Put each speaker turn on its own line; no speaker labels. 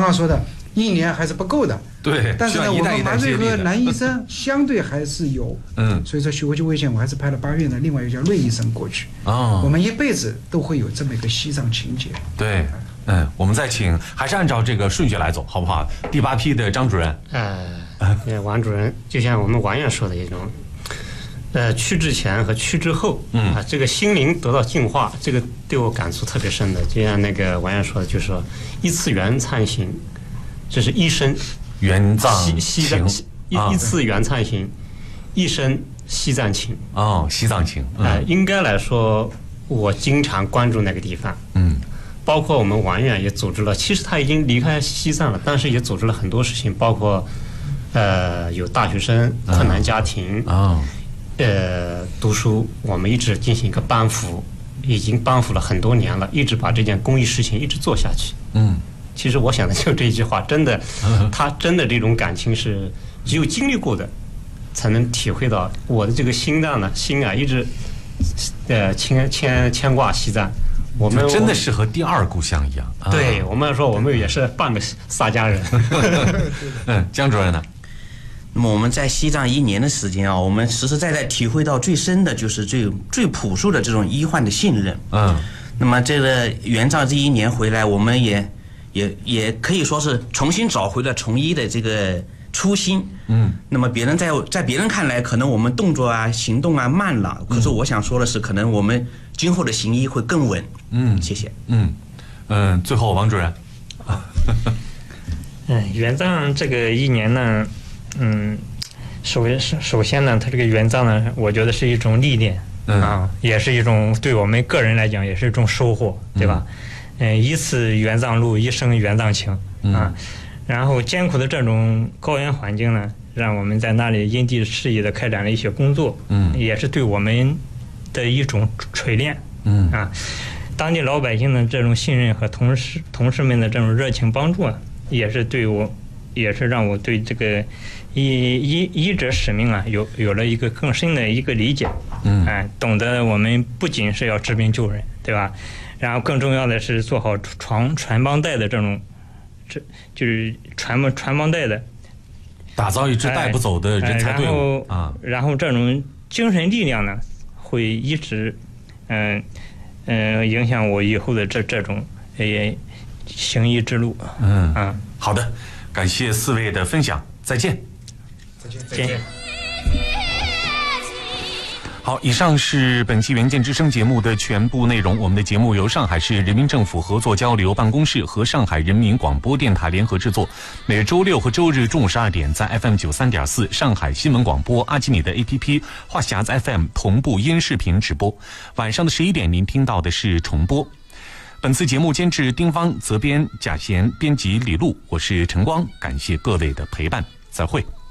刚说的1年还是不够的。
对，
但是呢，我们麻醉科男医生相对还是有，所以说徐汇区危险，我还是派了8院的另外一个叫瑞医生过去。我们一辈子都会有这么一个西藏情节。
对，我们再请，还是按照这个顺序来走，好不好？第8批的张主任。
王主任，就像我们王院说的一种，去之前和去之后，这个心灵得到净化，这个对我感触特别深的。就像那个王院说的，就是说一次元灿行，这是一生
元藏情
一次元灿行，一生西藏情。
西藏情。
应该来说，我经常关注那个地方。包括我们王院也组织了，其实他已经离开西藏了，但是也组织了很多事情，包括有大学生、困难家庭读书，我们一直进行一个帮扶，已经帮扶了很多年了，一直把这件公益事情一直做下去。其实我想的就这一句话，真的，他真的这种感情是只有经历过的才能体会到。我的这个心啊，一直牵挂西藏。我们
真的是和第2故乡一样。
对，我们说我们也是半个萨迦人。
江主任呢？
那么我们在西藏1年的时间啊，我们实实在在体会到最深的就是最朴素的这种医患的信任。那么这个元藏这1年回来，我们也可以说是重新找回了从医的这个初心。那么别人在别人看来，可能我们动作啊、行动啊慢了，可是我想说的是，可能我们今后的行医会更稳。谢谢。
最后王主任。
元藏这个1年呢，首先呢，它这个元藏呢，我觉得是一种历练也是一种对我们个人来讲也是一种收获，对吧？一次元藏路，一生元藏情然后艰苦的这种高原环境呢，让我们在那里因地制宜的开展了一些工作，也是对我们的一种锤炼。当地老百姓的这种信任和同事们的这种热情帮助也是让我对这个医者使命有了一个更深的一个理解。懂得我们不仅是要治病救人，对吧？然后更重要的是做好传帮带的这种，就是传帮带的，
打造一支带不走的人才队伍。
然后这种精神力量呢，会一直影响我以后的这种行医之路。
好的，感谢4位的分享，再见。
再见。
好，以上是本期《原件之声》节目的全部内容。我们的节目由上海市人民政府合作交流办公室和上海人民广播电台联合制作，每周6和周日中午12点在 FM 93.4上海新闻广播阿基米的 APP 话匣子 FM 同步音视频直播。晚上的11点您听到的是重播。本次节目监制丁芳，责编贾贤，编辑李璐，我是陈光，感谢各位的陪伴，再会。